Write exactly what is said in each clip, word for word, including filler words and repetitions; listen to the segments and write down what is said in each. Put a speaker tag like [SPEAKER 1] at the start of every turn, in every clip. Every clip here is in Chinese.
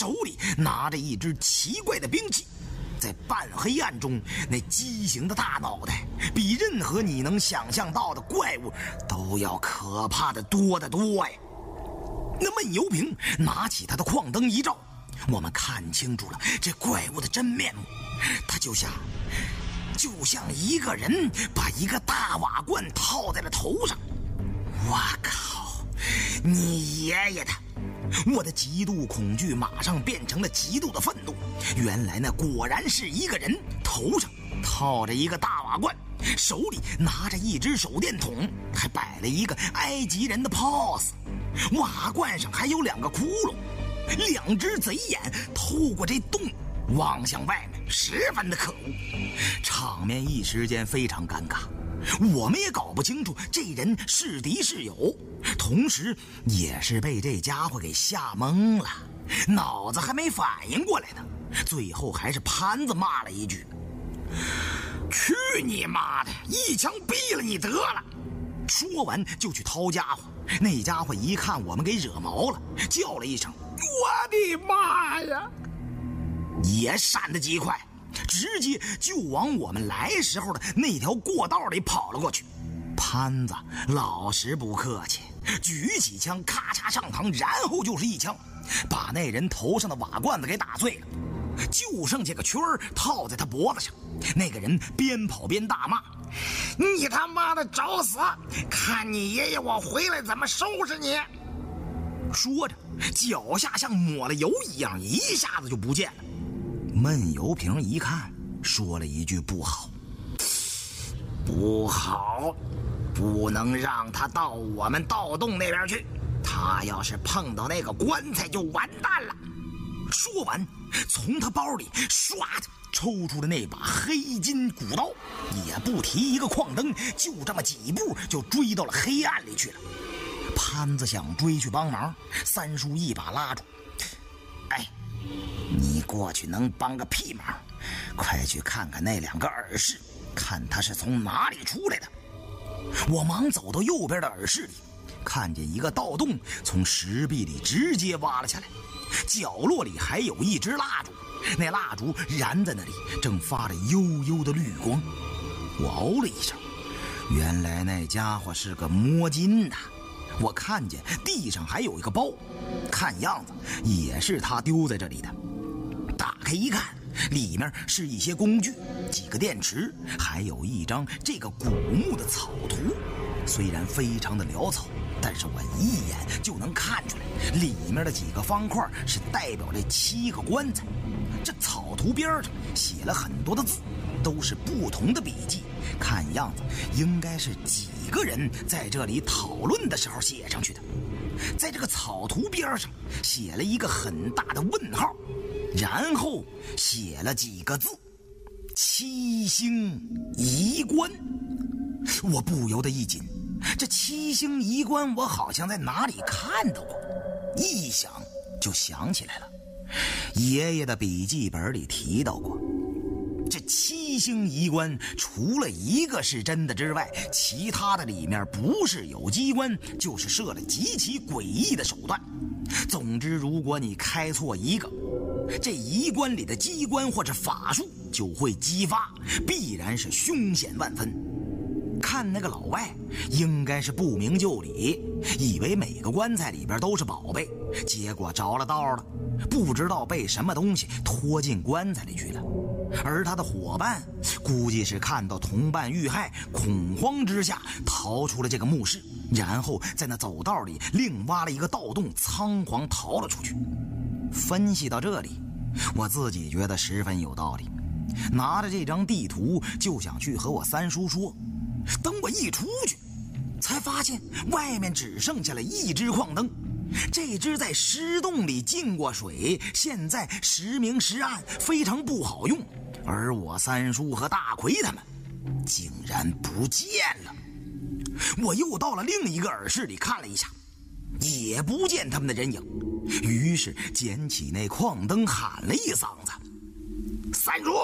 [SPEAKER 1] 手里拿着一支奇怪的兵器。在半黑暗中，那畸形的大脑袋比任何你能想象到的怪物都要可怕的多得多呀。那闷油瓶拿起他的矿灯一照，我们看清楚了这怪物的真面目，他就像就像一个人把一个大瓦罐套在了头上。我靠，你爷爷的！我的极度恐惧马上变成了极度的愤怒。原来那果然是一个人，头上套着一个大瓦罐，手里拿着一只手电筒，还摆了一个埃及人的 pose。 瓦罐上还有两个窟窿，两只贼眼透过这洞望向外面，十分的可恶。场面一时间非常尴尬，我们也搞不清楚这人是敌是友，同时也是被这家伙给吓懵了，脑子还没反应过来呢。最后还是潘子骂了一句：去你妈的，一枪毙了你得了。说完就去掏家伙，那家伙一看我们给惹毛了，叫了一声我的妈呀，也闪得极快，直接就往我们来时候的那条过道里跑了过去。潘子老实不客气，举起枪咔嚓上膛，然后就是一枪把那人头上的瓦罐子给打碎了，就剩下个圈儿套在他脖子上。那个人边跑边大骂：你他妈的找死，看你爷爷我回来怎么收拾你。说着脚下像抹了油一样，一下子就不见了。闷油瓶一看，说了一句不好，不好，不能让他到我们盗洞那边去，他要是碰到那个棺材就完蛋了。说完从他包里唰的抽出了那把黑金古刀，也不提一个矿灯，就这么几步就追到了黑暗里去了。潘子想追去帮忙，三叔一把拉住：哎，你过去能帮个屁忙，快去看看那两个耳饰，看他是从哪里出来的。我忙走到右边的耳室里，看见一个盗洞从石壁里直接挖了下来，角落里还有一支蜡烛，那蜡烛燃在那里，正发着幽幽的绿光。我哦了一声，原来那家伙是个摸金的。我看见地上还有一个包，看样子也是他丢在这里的。打开一看，里面是一些工具，几个电池，还有一张这个古墓的草图。虽然非常的潦草，但是我一眼就能看出来，里面的几个方块是代表这七个棺材。这草图边上写了很多的字，都是不同的笔记，看样子应该是几个人在这里讨论的时候写上去的。在这个草图边上写了一个很大的问号，然后写了几个字：七星移棺。我不由得一紧，这七星移棺我好像在哪里看到过，一想就想起来了，爷爷的笔记本里提到过。这七星移棺除了一个是真的之外，其他的里面不是有机关，就是设了极其诡异的手段。总之如果你开错一个，这移棺里的机关或者法术就会激发，必然是凶险万分。看那个老外应该是不明就里，以为每个棺材里边都是宝贝，结果着了道了，不知道被什么东西拖进棺材里去了。而他的伙伴估计是看到同伴遇害，恐慌之下逃出了这个墓室，然后在那走道里另挖了一个盗洞，仓皇逃了出去。分析到这里，我自己觉得十分有道理，拿着这张地图就想去和我三叔说。等我一出去，才发现外面只剩下了一只矿灯，这只在石洞里进过水，现在时明时暗，非常不好用。而我三叔和大奎他们竟然不见了。我又到了另一个耳室里看了一下，也不见他们的人影，于是捡起那矿灯喊了一嗓子：三叔！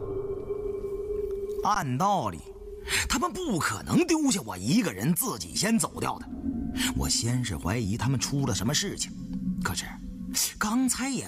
[SPEAKER 1] 按道理他们不可能丢下我一个人自己先走掉的。我先是怀疑他们出了什么事情，可是刚才也